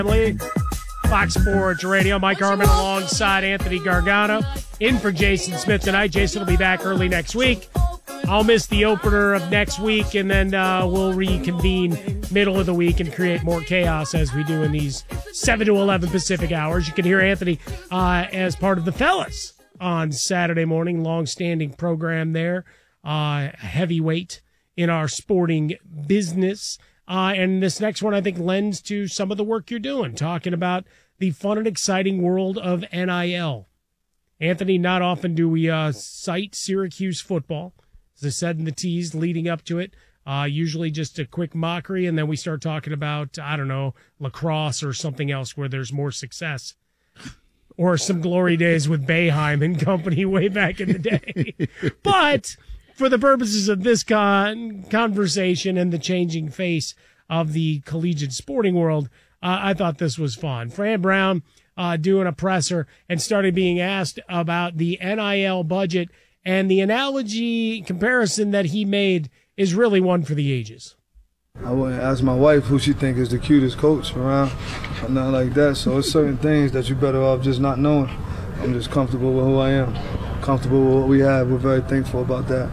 family. Fox Sports Radio. Mike Harmon alongside Anthony Gargano. In for Jason Smith tonight. Jason will be back early next week. I'll miss the opener of next week, and then we'll reconvene middle of the week and create more chaos as we do in these 7 to 11 Pacific hours. You can hear Anthony as part of the Fellas on Saturday morning. Long-standing program there. Heavyweight in our sporting business. And this next one, I think, lends to some of the work you're doing, talking about the fun and exciting world of NIL. Anthony, not often do we cite Syracuse football. As I said in the tease leading up to it, usually just a quick mockery, and then we start talking about, I don't know, lacrosse or something else where there's more success. Or some glory days with Boeheim and company way back in the day. But for the purposes of this conversation and the changing face of the collegiate sporting world, I thought this was fun. Fran Brown doing a presser and started being asked about the NIL budget, and the analogy comparison that he made is really one for the ages. I went and asked my wife who she think is the cutest coach around, or nothing like that. So it's certain things that you're better off just not knowing. I'm just comfortable with who I am, comfortable with what we have. We're very thankful about that.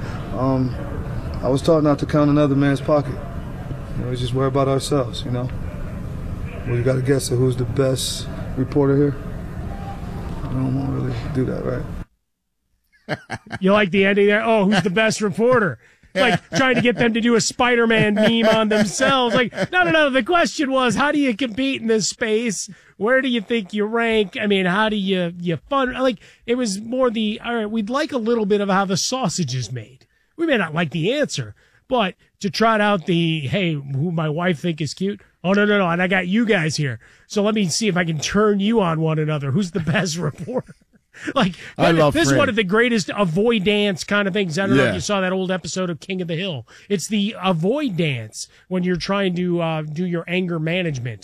I was taught not to count another man's pocket. We just worry about ourselves, you know. We got to guess at who's the best reporter here. I don't really do that, right? You like the ending there? Oh, who's the best reporter? Like trying to get them to do a Spider-Man meme on themselves. Like, no. The question was, how do you compete in this space? Where do you think you rank? I mean, how do you fund? Like, it was more all right, we'd like a little bit of how the sausage is made. We may not like the answer, but to trot out hey, who my wife think is cute? Oh, no. And I got you guys here. So let me see if I can turn you on one another. Who's the best reporter? Like, this is one of the greatest avoid dance kind of things. I don't know if you saw that old episode of King of the Hill. It's the avoid dance when you're trying to do your anger management.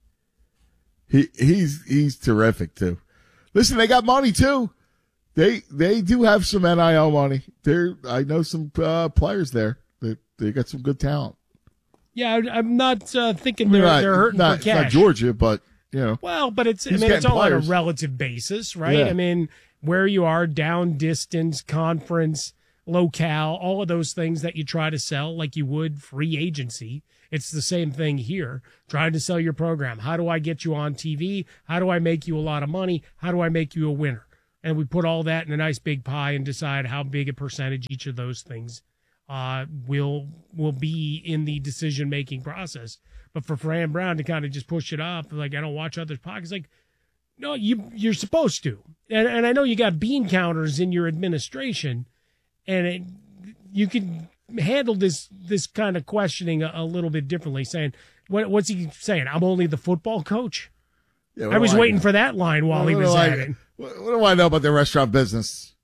He's terrific too. Listen, they got money too. They do have some NIL money. I know some players there. They got some good talent. Yeah, I'm not thinking they're hurting for cash. It's not Georgia, but. You know, well, but it's all on a relative basis, right? Yeah. I mean, where you are, down distance, conference, locale, all of those things that you try to sell like you would free agency. It's the same thing here, trying to sell your program. How do I get you on TV? How do I make you a lot of money? How do I make you a winner? And we put all that in a nice big pie and decide how big a percentage each of those things will be in the decision-making process. But for Fran Brown to kind of just push it up, like, I don't watch others' podcasts, like, no, you're supposed to. And I know you got bean counters in your administration, and you can handle this kind of questioning a little bit differently, saying, what's he saying? I'm only the football coach? Yeah, I was waiting for that line while he was at it. What do I know about the restaurant business?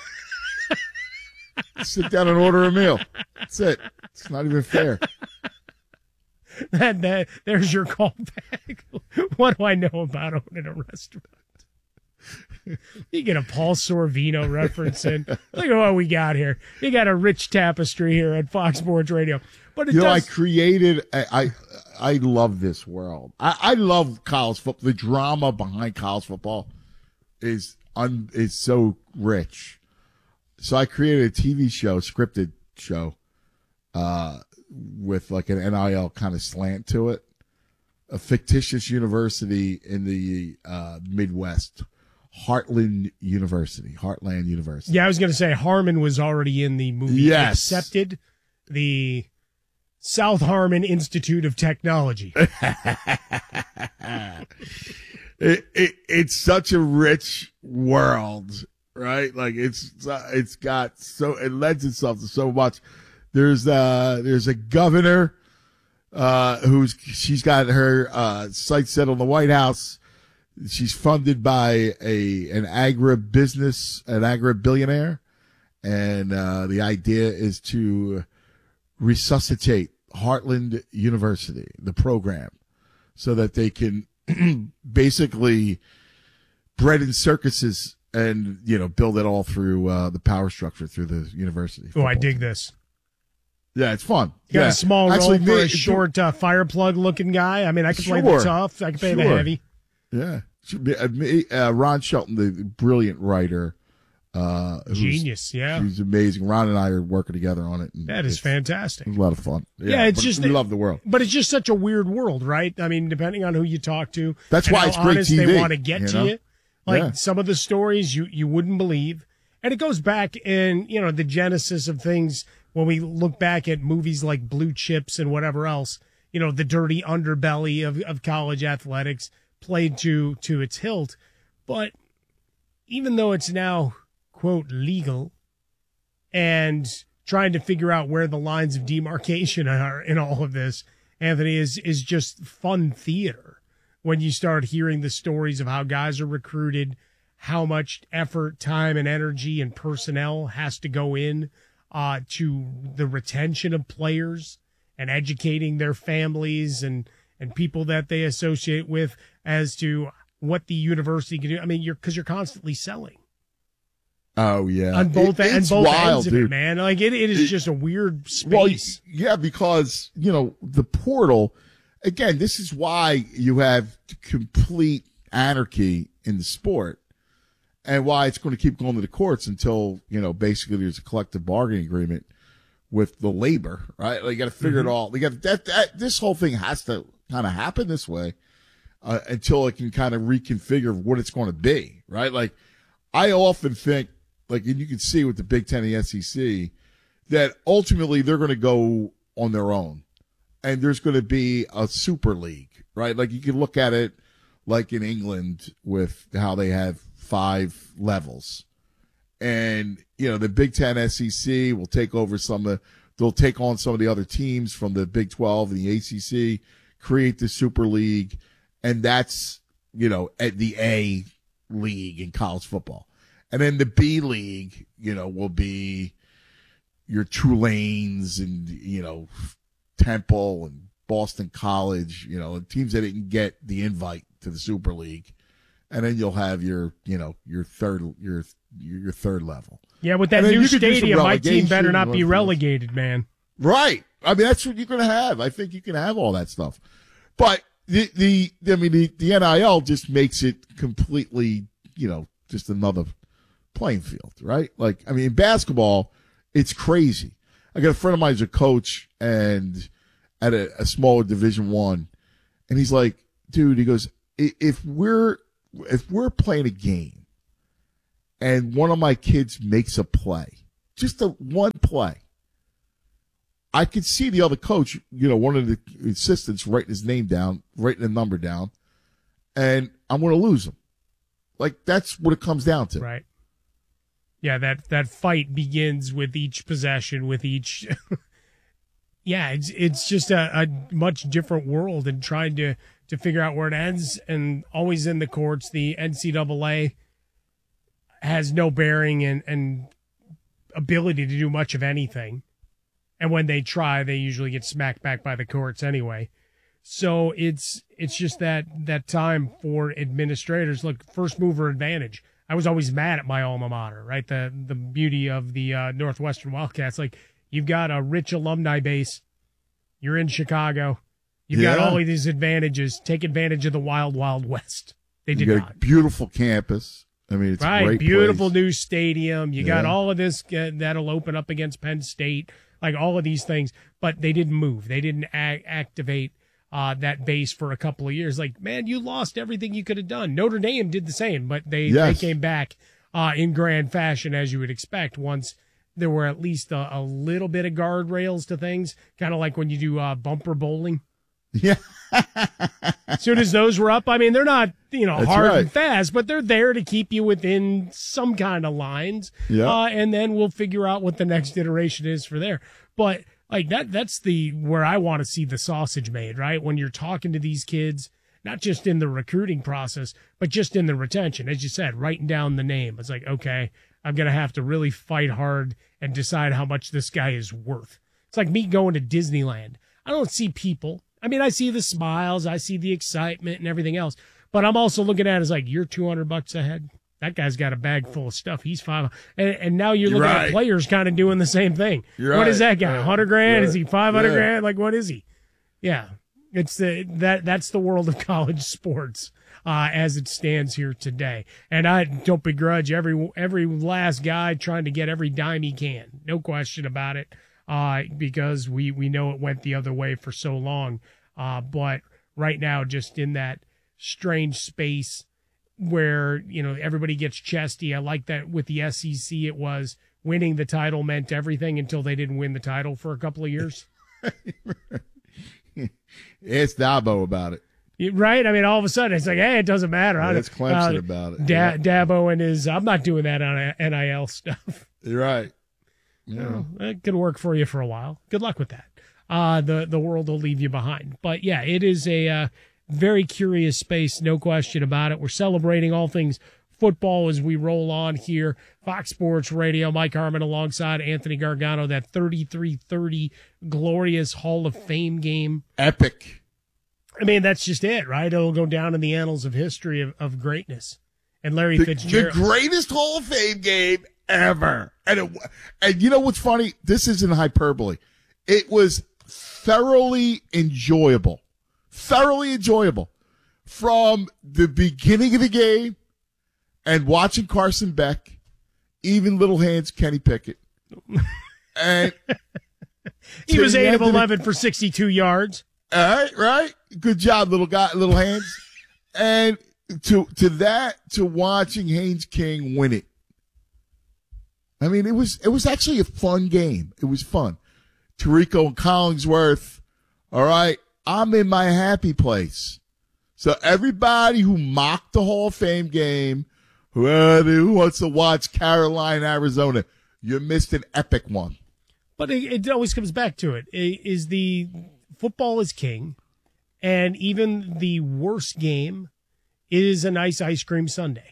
Sit down and order a meal. That's it. It's not even fair. There's your callback. What do I know about owning a restaurant? You get a Paul Sorvino reference in. Look at what we got here. You got a rich tapestry here at Fox Sports Radio. But I created. I love this world. I love college football. The drama behind college football is so rich. So I created a TV show, scripted show, with like an NIL kind of slant to it. A fictitious university in the Midwest, Heartland University. Yeah, I was going to say Harmon was already in the movie. Yes. Accepted the South Harmon Institute of Technology. It's such a rich world, right? Like it lends itself to so much. There's a governor she's got her sights set on the White House. She's funded by an agri-billionaire, and the idea is to resuscitate Heartland University, the program, so that they can basically bread and circuses and, build it all through the power structure through the university. Oh, I dig this. Yeah, it's fun. You got yeah. a small Actually, role for a short fire plug looking guy. I mean, I can play the tough. I can play the heavy. Yeah. Ron Shelton, the brilliant writer. Genius, yeah. He's amazing. Ron and I are working together on it. And that is fantastic. It's a lot of fun. Yeah, it's just we love the world. But it's just such a weird world, right? I mean, depending on who you talk to. That's why it's great TV. They want to get to you. Like some of the stories you wouldn't believe. And it goes back in, the genesis of things when we look back at movies like Blue Chips and whatever else, the dirty underbelly of college athletics played to its hilt. But even though it's now, quote, legal and trying to figure out where the lines of demarcation are in all of this, Anthony, is just fun theater when you start hearing the stories of how guys are recruited, how much effort, time, and energy and personnel has to go in to the retention of players and educating their families and people that they associate with as to what the university can do. I mean, you're constantly selling. Oh yeah, on both ends of dude. it, man. Like it is just a weird space. Well, yeah, because the portal. Again, this is why you have complete anarchy in the sport, and why it's going to keep going to the courts until basically there's a collective bargaining agreement with the labor, right? Like, you got to figure it all. You got that. This whole thing has to kind of happen this way until it can kind of reconfigure what it's going to be, right? Like, I often think. Like, and you can see with the Big Ten and the SEC that ultimately they're going to go on their own, and there's going to be a super league, right? Like, you can look at it like in England with how they have 5 levels, and the Big Ten SEC will take over they'll take on some of the other teams from the Big 12 and the ACC, create the super league, and that's at the A league in college football. And then the B League, will be your Tulanes and, Temple and Boston College, teams that didn't get the invite to the Super League. And then you'll have your third level. Yeah, with that new stadium, my team better not be relegated, man. Right. I mean, that's what you're going to have. I think you can have all that stuff. But the NIL just makes it completely, just another playing field, right? Like, I mean, in basketball, it's crazy. I got a friend of mine who's a coach and at a smaller Division I, and he's like, dude, he goes, if we're playing a game and one of my kids makes a play, just one play, I could see the other coach, one of the assistants writing his name down, writing the number down, and I'm going to lose him. Like, that's what it comes down to. Right. Yeah, that fight begins with each possession, with each. Yeah, it's just a much different world, and trying to figure out where it ends, and always in the courts. The NCAA has no bearing and ability to do much of anything, and when they try, they usually get smacked back by the courts anyway. So it's just that time for administrators. Look, first mover advantage. I was always mad at my alma mater, right? The beauty of the Northwestern Wildcats. Like, you've got a rich alumni base. You're in Chicago. You've got all of these advantages. Take advantage of the wild, wild west. They did not. A beautiful campus. I mean, it's a great beautiful place. New stadium. You got all of this that'll open up against Penn State, like all of these things. But they didn't move. They didn't activate that base for a couple of years. Like, man, you lost everything you could have done. Notre Dame did the same, but they came back in grand fashion, as you would expect, once there were at least a little bit of guardrails to things, kind of like when you do bumper bowling. Yeah. As soon as those were up, I mean, they're not, hard right. and fast, but they're there to keep you within some kind of lines. Yeah. And then we'll figure out what the next iteration is for there. But like that's where I want to see the sausage made, right? When you're talking to these kids, not just in the recruiting process, but just in the retention. As you said, writing down the name. It's like, okay, I'm going to have to really fight hard and decide how much this guy is worth. It's like me going to Disneyland. I don't see people. I mean, I see the smiles, I see the excitement and everything else, but I'm also looking at it as like, you're $200 ahead. That guy's got a bag full of stuff. He's 5. And now you're looking right. at players kind of doing the same thing. You're What right. is that guy? 100 grand? Yeah. Is he 500 Yeah. grand? Like, what is he? Yeah. That's the world of college sports as it stands here today. And I don't begrudge every last guy trying to get every dime he can. No question about it. Because we know it went the other way for so long. But right now, just in that strange space where, everybody gets chesty. I like that with the SEC, it was winning the title meant everything until they didn't win the title for a couple of years. Ask Dabo about it. Right? I mean, all of a sudden, it's like, hey, it doesn't matter. Ask Clemson about it. Dabo and his, I'm not doing that on NIL stuff. You're right. Yeah. Well, it could work for you for a while. Good luck with that. The world will leave you behind. But, yeah, it is a very curious space, no question about it. We're celebrating all things football as we roll on here. Fox Sports Radio, Mike Harmon alongside Anthony Gargano, that 33-30 glorious Hall of Fame game. Epic. I mean, that's just it, right? It'll go down in the annals of history of greatness. And Larry The Fitzgerald. greatest Hall of Fame game ever. And you know what's funny? This isn't hyperbole. It was thoroughly enjoyable. Thoroughly enjoyable. From the beginning of the game and watching Carson Beck, even little hands Kenny Pickett. And he was 8 of 11 for 62 yards. All right. Good job, little guy, little hands. And to watching Haynes King win it. I mean, it was actually a fun game. It was fun. Tirico and Collingsworth. All right. I'm in my happy place. So everybody who mocked the Hall of Fame game, who wants to watch Carolina, Arizona, you missed an epic one. But it always comes back to it. Is the football is king, and even the worst game is a nice ice cream sundae.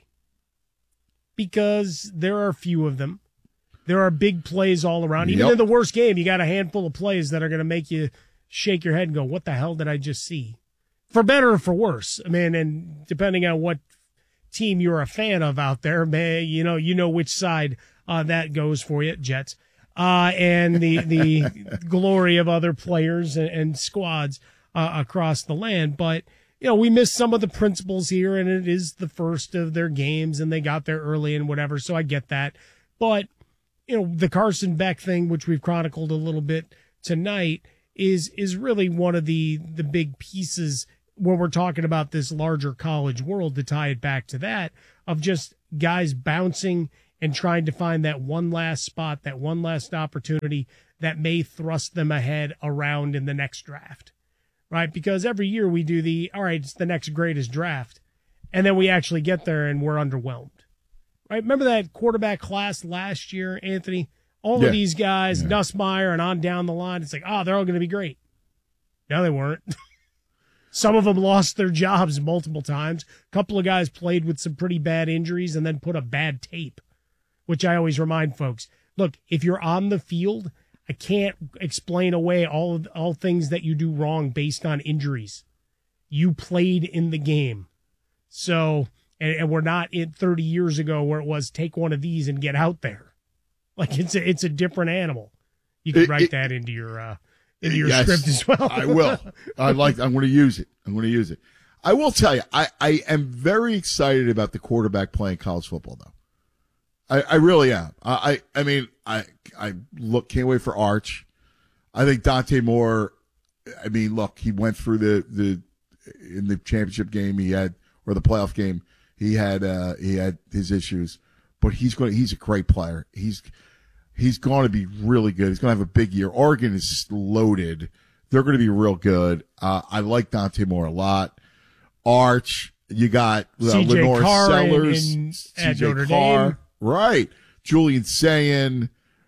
Because there are a few of them. There are big plays all around. Even in the worst game, you got a handful of plays that are going to make you shake your head and go, what the hell did I just see? For better or for worse. I mean, and depending on what team you're a fan of out there, you know which side that goes for you, Jets. And the glory of other players and squads across the land. But, we missed some of the principles here, and it is the first of their games, and they got there early and whatever, so I get that. But, the Carson Beck thing, which we've chronicled a little bit tonight, is really one of the big pieces when we're talking about this larger college world, to tie it back to that, of just guys bouncing and trying to find that one last spot, that one last opportunity that may thrust them ahead around in the next draft, right? Because every year we do it's the next greatest draft, and then we actually get there and we're underwhelmed, right? Remember that quarterback class last year, Anthony? All of these guys, Nussmeier and on down the line, it's like, they're all going to be great. No, they weren't. Some of them lost their jobs multiple times. A couple of guys played with some pretty bad injuries and then put a bad tape, which I always remind folks. Look, if you're on the field, I can't explain away all things that you do wrong based on injuries. You played in the game. So, and we're not in 30 years ago where it was take one of these and get out there. Like it's a different animal. You can write that into your script as well. I will. I'm going to use it. I will tell you, I am very excited about the quarterback playing college football, though. I really am. I mean, I can't wait for Arch. I think Dante Moore, I mean, look, he went through in the championship game or the playoff game, he had his issues, but he's a great player. He's going to be really good. He's going to have a big year. Oregon is loaded. They're going to be real good. I like Dante Moore a lot. Arch, you got Lenore Sellers, at Notre Carr, Dame. Right? Julian Sayin.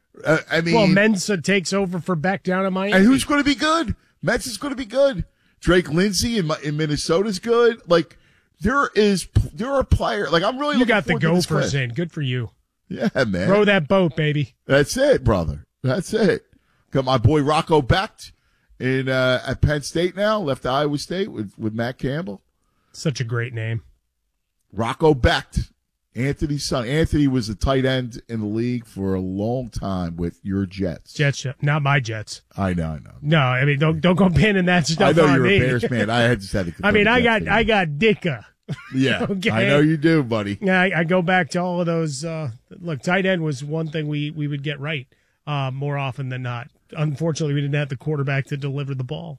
Mensa takes over for Beck down in Miami. And who's going to be good? Mensa's going to be good. Drake Lindsay in Minnesota's good. Like there are players. Like I'm really. You got the looking forward to this Gophers class. in. Good for you. Yeah, man. Row that boat, baby. That's it, brother. That's it. Got my boy Rocco Becht at Penn State now. Left Iowa State with Matt Campbell. Such a great name. Rocco Becht. Anthony's son. Anthony was a tight end in the league for a long time with your Jets. Jets, not my Jets. I know. No, I mean don't go pinning that stuff on me. I know you're a Bears man. I had to. I mean, I got Ditka. Yeah, okay. I know you do, buddy. Yeah, I go back to all of those. Look, tight end was one thing we would get right more often than not. Unfortunately, we didn't have the quarterback to deliver the ball.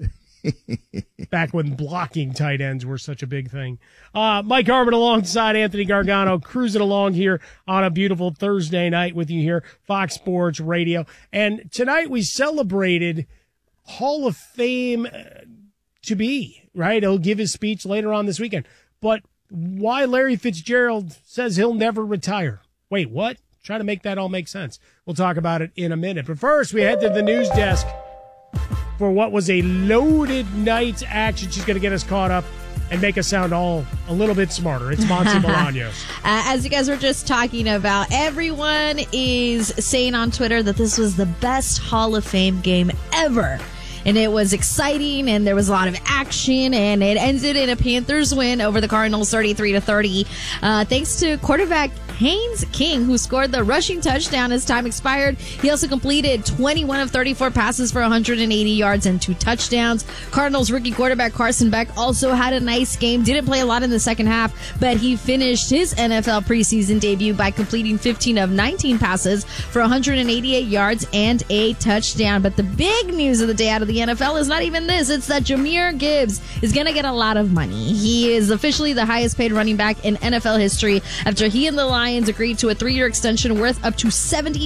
Back when blocking tight ends were such a big thing. Mike Harmon alongside Anthony Gargano, cruising along here on a beautiful Thursday night with you here, Fox Sports Radio. And tonight we celebrated Hall of Fame to be, right? He'll give his speech later on this weekend. But why Larry Fitzgerald says he'll never retire. Wait, what? Try to make that all make sense. We'll talk about it in a minute. But first, we head to the news desk for what was a loaded night's action. She's going to get us caught up and make us sound all a little bit smarter. It's Monty Bolaños. As you guys were just talking about, everyone is saying on Twitter that this was the best Hall of Fame game ever. And it was exciting, and there was a lot of action, and it ended in a Panthers win over the Cardinals 33-30. Thanks to quarterback Haynes King, who scored the rushing touchdown as time expired. He also completed 21 of 34 passes for 180 yards and 2 touchdowns. Cardinals rookie quarterback Carson Beck also had a nice game. Didn't play a lot in the second half, but he finished his NFL preseason debut by completing 15 of 19 passes for 188 yards and a touchdown. But the big news of the day out of the NFL is not even this. It's that Jahmyr Gibbs is going to get a lot of money. He is officially the highest paid running back in NFL history after he and the Lions agreed to a 3-year extension worth up to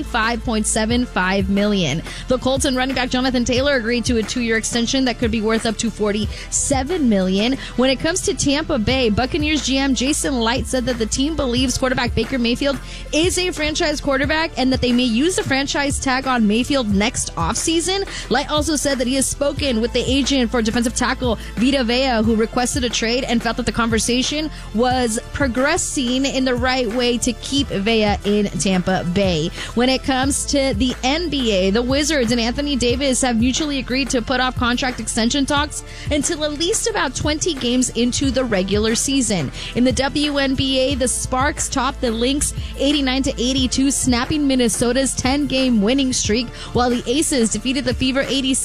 $75.75 million. The Colts and running back Jonathan Taylor agreed to a 2-year extension that could be worth up to $47 million. When it comes to Tampa Bay, Buccaneers GM Jason Light said that the team believes quarterback Baker Mayfield is a franchise quarterback and that they may use the franchise tag on Mayfield next offseason. Light also said that he has spoken with the agent for defensive tackle Vita Vea, who requested a trade and felt that the conversation was progressing in the right way to keep Vea in Tampa Bay. When it comes to the NBA, the Wizards and Anthony Davis have mutually agreed to put off contract extension talks until at least about 20 games into the regular season. In the WNBA, the Sparks topped the Lynx 89-82, snapping Minnesota's 10-game winning streak, while the Aces defeated the Fever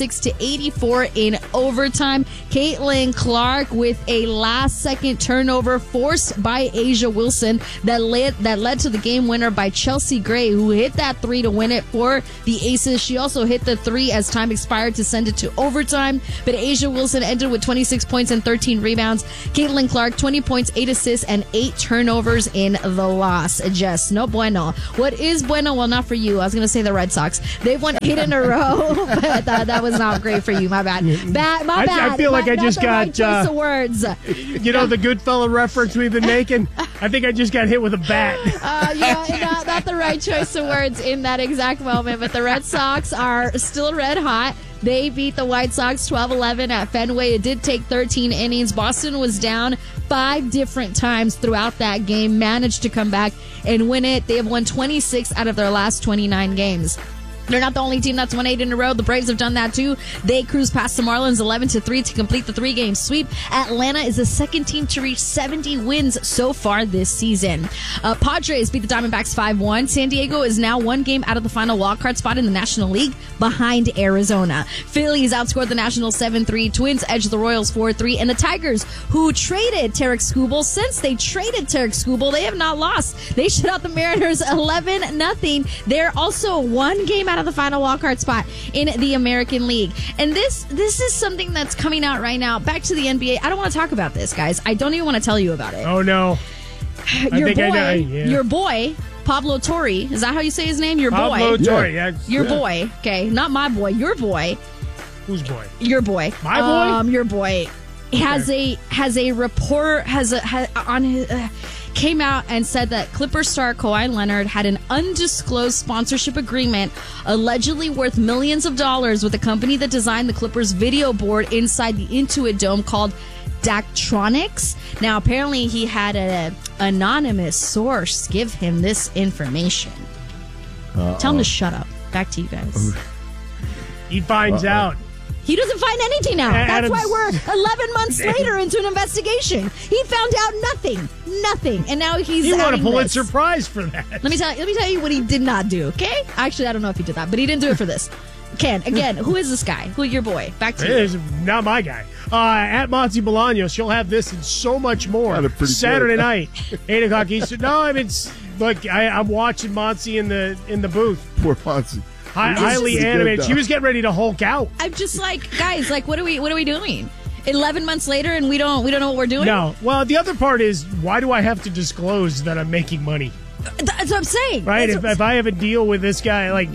86-84 in overtime. Caitlin Clark with a last-second turnover forced by A'ja Wilson that led to the game winner by Chelsea Gray, who hit that 3 to win it for the Aces. She also hit the 3 as time expired to send it to overtime, but A'ja Wilson ended with 26 points and 13 rebounds. Caitlin Clark, 20 points, 8 assists, and 8 turnovers in the loss. Jess, no bueno. What is bueno? Well, not for you. I was going to say the Red Sox. They've won 8 in a row, but that was not great for you. My bad. My bad. I feel like I just got right choice of words. You know the Goodfella reference we've been making? I think I just got hit with a bat. Not the right choice of words in that exact moment, but the Red Sox are still red hot. They beat the White Sox 12-11 at Fenway. It did take 13 innings. Boston was down 5 different times throughout that game, managed to come back and win it. They have won 26 out of their last 29 games. They're not the only team that's won 8 in a row. The Braves have done that too. They cruised past the Marlins 11-3 to complete the 3-game sweep. Atlanta is the second team to reach 70 wins so far this season. Padres beat the Diamondbacks 5-1. San Diego is now 1 game out of the final wildcard spot in the National League behind Arizona. Phillies outscored the Nationals 7-3. Twins edged the Royals 4-3. And the Tigers, who traded Tarek Skubal, since they traded Tarek Skubal, they have not lost. They shut out the Mariners 11-0. They're also 1 game out of the final wildcard spot in the American League. And this is something that's coming out right now. Back to the NBA. I don't want to talk about this, guys. I don't even want to tell you about it. Oh, no. Your boy, Pablo Torre. Is that how you say his name? Pablo Torre, yeah. Your boy. Okay, not my boy. Your boy. Whose boy? Your boy. My boy? Your boy has a report on his came out and said that Clippers star Kawhi Leonard had an undisclosed sponsorship agreement allegedly worth millions of dollars with a company that designed the Clippers video board inside the Intuit Dome called Daktronics. Now, apparently he had an anonymous source give him this information. Tell him to shut up. Back to you guys. He finds out. He doesn't find anything out. That's why we're 11 months later into an investigation. He found out nothing, and now he's. He won a Pulitzer Prize for that. Let me tell you what he did not do. Okay, actually, I don't know if he did that, but he didn't do it for this. Ken, again, who is this guy? Who your boy? Back to you. It is not my guy. At Monty Bolaños, she'll have this and so much more. Saturday night, 8 o'clock Eastern. No, I mean, look, I'm watching Monty in the booth. Poor Monty. Highly animated. She was getting ready to Hulk out. I'm just like, guys, like, what are we doing? 11 months later, and we don't know what we're doing. No. Well, the other part is, why do I have to disclose that I'm making money? That's what I'm saying. Right? If I have a deal with this guy, like,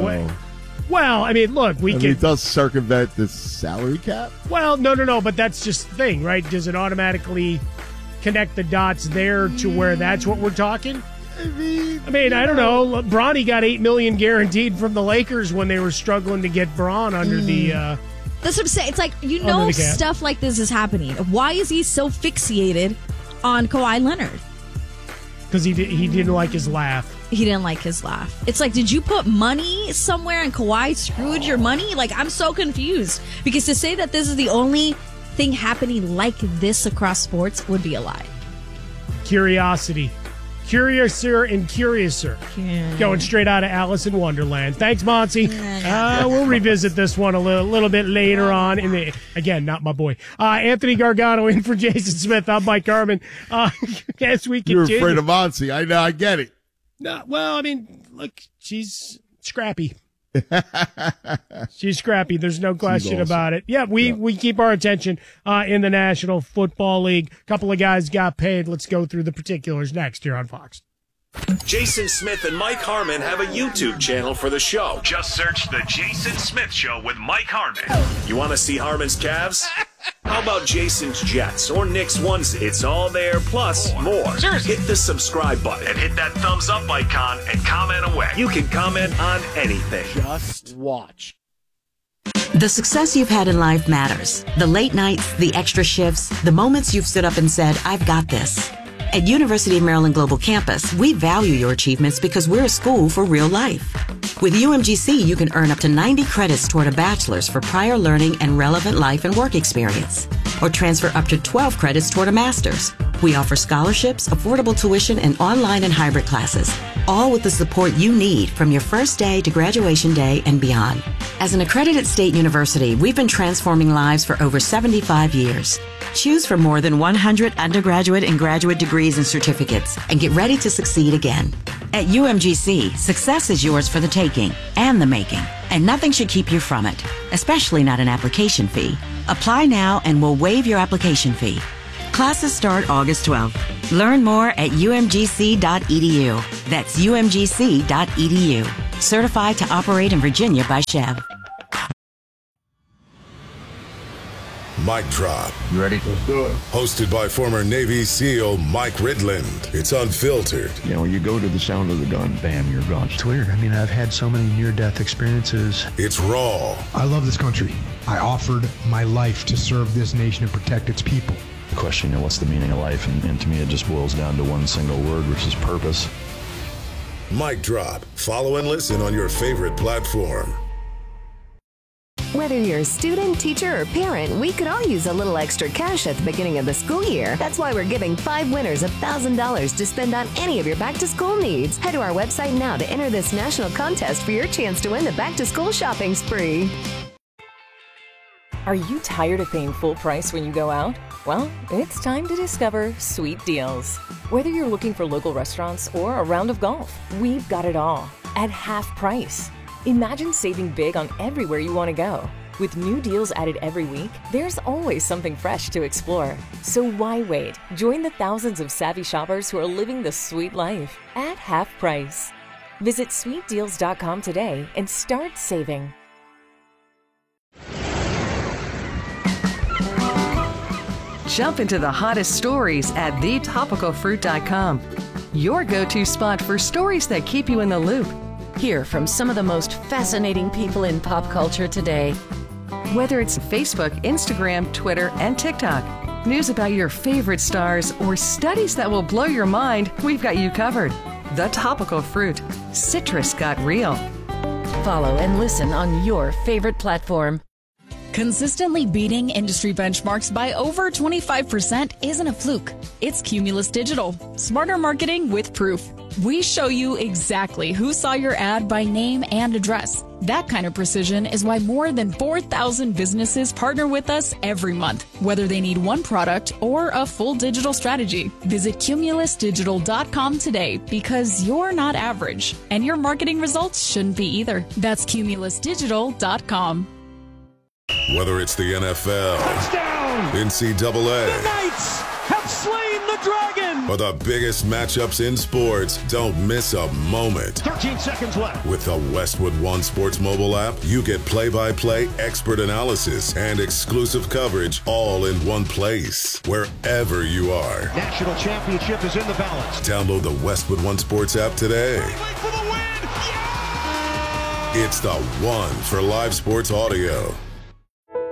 well, I mean, look, it does circumvent the salary cap. Well, no, but that's just the thing, right? Does it automatically connect the dots there to where that's what we're talking? I mean, I don't know. Bronny got $8 million guaranteed from the Lakers when they were struggling to get Braun under the. That's what I'm saying. It's like, stuff like this is happening. Why is he so fixated on Kawhi Leonard? Because he didn't like his laugh. He didn't like his laugh. It's like, did you put money somewhere and Kawhi screwed your money? Like, I'm so confused. Because to say that this is the only thing happening like this across sports would be a lie. Curiosity. Curiouser and curiouser. Yeah. Going straight out of Alice in Wonderland. Thanks, Monty. We'll revisit this one a little bit later on. Again, not my boy. Anthony Gargano in for Jason Smith. I'm Mike Harmon. As we continue. You're afraid of Monty. I get it. No, well, I mean, look, she's scrappy. She's scrappy. There's no question about it. Yeah, we keep our attention in the National Football League. A couple of guys got paid. Let's go through the particulars next here on Fox. Jason Smith and Mike Harmon have a YouTube channel for the show. Just search The Jason Smith Show with Mike Harmon. You want to see Harmon's calves? How about Jason's Jets or Nick's onesie? It's all there, plus more. Seriously. Hit the subscribe button and hit that thumbs up icon and comment away. You can comment on anything. Just watch. The success you've had in life matters. The late nights, the extra shifts, the moments you've stood up and said, I've got this. At University of Maryland Global Campus, we value your achievements because we're a school for real life. With UMGC, you can earn up to 90 credits toward a bachelor's for prior learning and relevant life and work experience, or transfer up to 12 credits toward a master's. We offer scholarships, affordable tuition, and online and hybrid classes, all with the support you need from your first day to graduation day and beyond. As an accredited state university, we've been transforming lives for over 75 years. Choose from more than 100 undergraduate and graduate degrees and certificates and get ready to succeed again. At UMGC, success is yours for the taking and the making, and nothing should keep you from it, especially not an application fee. Apply now and we'll waive your application fee. Classes start August 12th. Learn more at umgc.edu. That's umgc.edu. Certified to operate in Virginia by Chev. Mic Drop. You ready? Let's do it. Hosted by former Navy SEAL Mike Ridland. It's unfiltered. You know, when you go to the sound of the gun, bam, you're gone. It's weird. I mean, I've had so many near-death experiences. It's raw. I love this country. I offered my life to serve this nation and protect its people. The question, what's the meaning of life? And to me, it just boils down to one single word, which is purpose. Mic Drop. Follow and listen on your favorite platform. Whether you're a student, teacher, or parent, we could all use a little extra cash at the beginning of the school year. That's why we're giving 5 winners $1,000 to spend on any of your back-to-school needs. Head to our website now to enter this national contest for your chance to win the back-to-school shopping spree. Are you tired of paying full price when you go out? Well, it's time to discover Sweet Deals. Whether you're looking for local restaurants or a round of golf, we've got it all at half price. Imagine saving big on everywhere you want to go. With new deals added every week, there's always something fresh to explore. So why wait? Join the thousands of savvy shoppers who are living the sweet life at half price. Visit sweetdeals.com today and start saving. Jump into the hottest stories at thetopicalfruit.com. Your go-to spot for stories that keep you in the loop. Hear from some of the most fascinating people in pop culture today. Whether it's Facebook, Instagram, Twitter, and TikTok, news about your favorite stars, or studies that will blow your mind, we've got you covered. The Topical Fruit. Citrus got real. Follow and listen on your favorite platform. Consistently beating industry benchmarks by over 25% isn't a fluke. It's Cumulus Digital. Smarter marketing with proof. We show you exactly who saw your ad by name and address. That kind of precision is why more than 4,000 businesses partner with us every month, whether they need one product or a full digital strategy. Visit cumulusdigital.com today because you're not average, and your marketing results shouldn't be either. That's cumulusdigital.com. Whether it's the NFL, touchdown, NCAA, the Knights have slain the dragon, or the biggest matchups in sports, don't miss a moment. 13 seconds left. With the Westwood One Sports mobile app, you get play-by-play expert analysis and exclusive coverage all in one place, wherever you are. National championship is in the balance. Download the Westwood One Sports app today. For the win. Yeah! It's the one for live sports audio.